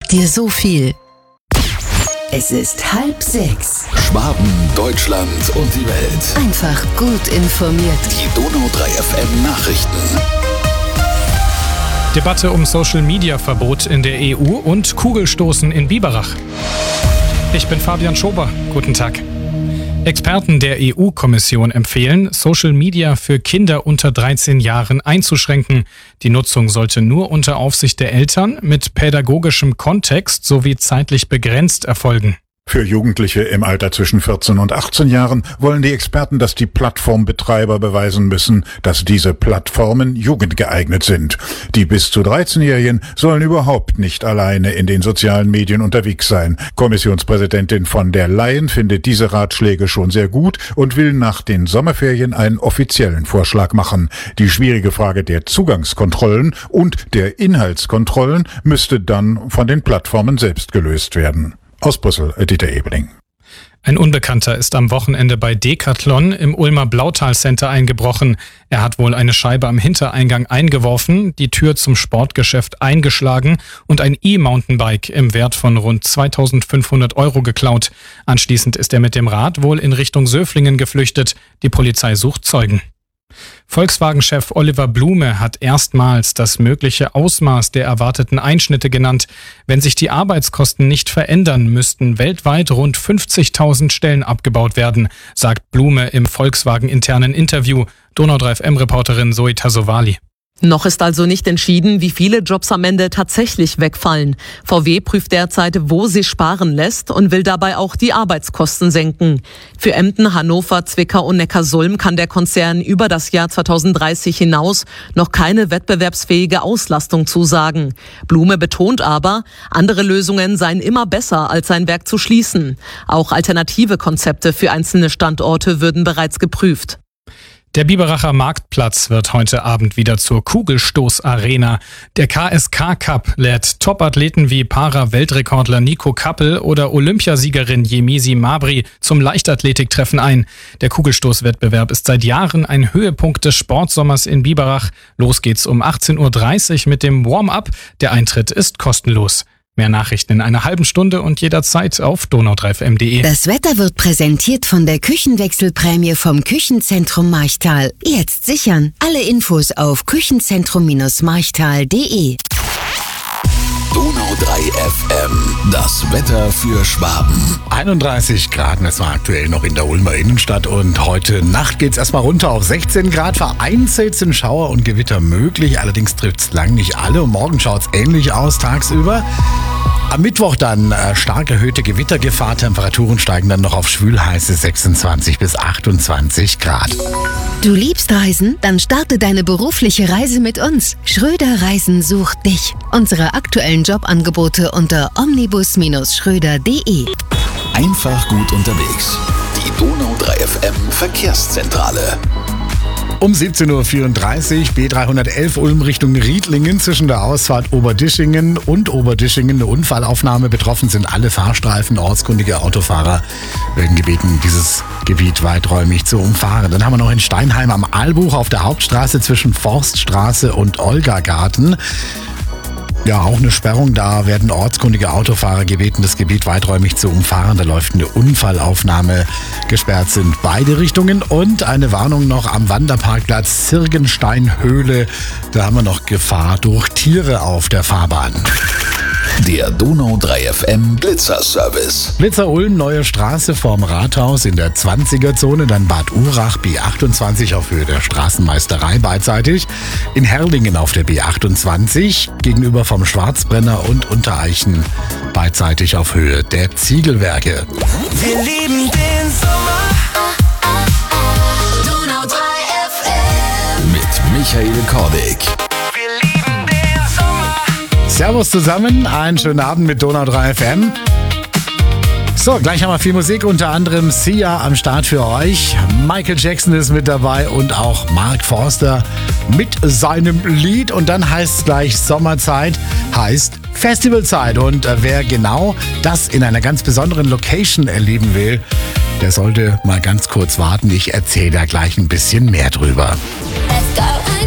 gibt dir so viel. Es ist 5:30. Schwaben, Deutschland und die Welt. Einfach gut informiert. Die Donau 3 FM Nachrichten. Debatte um Social-Media-Verbot in der EU und Kugelstoßen in Biberach. Ich bin Fabian Schober. Guten Tag. Experten der EU-Kommission empfehlen, Social Media für Kinder unter 13 Jahren einzuschränken. Die Nutzung sollte nur unter Aufsicht der Eltern mit pädagogischem Kontext sowie zeitlich begrenzt erfolgen. Für Jugendliche im Alter zwischen 14 und 18 Jahren wollen die Experten, dass die Plattformbetreiber beweisen müssen, dass diese Plattformen jugendgeeignet sind. Die bis zu 13-Jährigen sollen überhaupt nicht alleine in den sozialen Medien unterwegs sein. Kommissionspräsidentin von der Leyen findet diese Ratschläge schon sehr gut und will nach den Sommerferien einen offiziellen Vorschlag machen. Die schwierige Frage der Zugangskontrollen und der Inhaltskontrollen müsste dann von den Plattformen selbst gelöst werden. Aus Brüssel, Dieter Ebeling. Ein Unbekannter ist am Wochenende bei Decathlon im Ulmer Blautal Center eingebrochen. Er hat wohl eine Scheibe am Hintereingang eingeworfen, die Tür zum Sportgeschäft eingeschlagen und ein E-Mountainbike im Wert von rund 2.500 € geklaut. Anschließend ist er mit dem Rad wohl in Richtung Söflingen geflüchtet. Die Polizei sucht Zeugen. Volkswagen-Chef Oliver Blume hat erstmals das mögliche Ausmaß der erwarteten Einschnitte genannt. Wenn sich die Arbeitskosten nicht verändern, müssten weltweit rund 50.000 Stellen abgebaut werden, sagt Blume im Volkswagen-internen Interview. Donau 3 FM-Reporterin Zoe Tassovali. Noch ist also nicht entschieden, wie viele Jobs am Ende tatsächlich wegfallen. VW prüft derzeit, wo sie sparen lässt und will dabei auch die Arbeitskosten senken. Für Emden, Hannover, Zwickau und Neckarsulm kann der Konzern über das Jahr 2030 hinaus noch keine wettbewerbsfähige Auslastung zusagen. Blume betont aber, andere Lösungen seien immer besser, als sein Werk zu schließen. Auch alternative Konzepte für einzelne Standorte würden bereits geprüft. Der Biberacher Marktplatz wird heute Abend wieder zur Kugelstoßarena. Der KSK Cup lädt Topathleten wie Para-Weltrekordler Nico Kappel oder Olympiasiegerin Yemisi Mabry zum Leichtathletiktreffen ein. Der Kugelstoßwettbewerb ist seit Jahren ein Höhepunkt des Sportsommers in Biberach. Los geht's um 18.30 Uhr mit dem Warm-up. Der Eintritt ist kostenlos. Mehr Nachrichten in einer halben Stunde und jederzeit auf donau3fm.de. Das Wetter wird präsentiert von der Küchenwechselprämie vom Küchenzentrum Marchtal. Jetzt sichern. Alle Infos auf küchenzentrum-marchtal.de. Donau 3 FM. Das Wetter für Schwaben. 31 Grad, das war aktuell noch in der Ulmer Innenstadt und heute Nacht geht's erstmal runter auf 16 Grad. Vereinzelt sind Schauer und Gewitter möglich, allerdings trifft's lang nicht alle und morgen schaut's ähnlich aus tagsüber. Am Mittwoch dann stark erhöhte Gewittergefahr, Temperaturen steigen dann noch auf schwülheiße 26 bis 28 Grad. Du liebst Reisen? Dann starte deine berufliche Reise mit uns. Schröder Reisen sucht dich. Unsere aktuellen Jobangebote unter omnibus-schröder.de. Einfach gut unterwegs. Die Donau 3 FM Verkehrszentrale. Um 17.34 Uhr B311 Ulm Richtung Riedlingen zwischen der Ausfahrt Oberdischingen und Oberdischingen eine Unfallaufnahme. Betroffen sind alle Fahrstreifen. Ortskundige Autofahrer werden gebeten, dieses Gebiet weiträumig zu umfahren. Dann haben wir noch in Steinheim am Aalbuch auf der Hauptstraße zwischen Forststraße und Olgagarten. Ja, auch eine Sperrung. Da werden ortskundige Autofahrer gebeten, das Gebiet weiträumig zu umfahren. Da läuft eine Unfallaufnahme. Gesperrt sind beide Richtungen. Und eine Warnung noch am Wanderparkplatz Zirgensteinhöhle. Da haben wir noch Gefahr durch Tiere auf der Fahrbahn. Der Donau 3 FM Blitzerservice. Blitzer Ulm, neue Straße vorm Rathaus in der 20er-Zone, dann Bad Urach, B28 auf Höhe der Straßenmeisterei beidseitig. In Herrlingen auf der B28, gegenüber vom Schwarzbrenner und Untereichen beidseitig auf Höhe der Ziegelwerke. Wir lieben den Sommer. Donau 3 FM. Mit Michael Kordick. Servus zusammen, einen schönen Abend mit Donau 3 FM. So, gleich haben wir viel Musik, unter anderem Sia am Start für euch. Michael Jackson ist mit dabei und auch Mark Forster mit seinem Lied. Und dann heißt es gleich Sommerzeit, heißt Festivalzeit. Und wer genau das in einer ganz besonderen Location erleben will, der sollte mal ganz kurz warten. Ich erzähle da gleich ein bisschen mehr drüber. Let's go.